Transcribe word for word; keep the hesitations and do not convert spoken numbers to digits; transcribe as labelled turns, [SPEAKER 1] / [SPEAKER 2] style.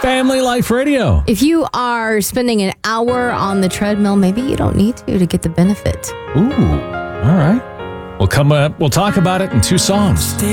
[SPEAKER 1] Family Life Radio.
[SPEAKER 2] If you are spending an hour on the treadmill, maybe you don't need to to get the benefit.
[SPEAKER 1] Ooh, all right. We'll come up. We'll talk about it in two songs.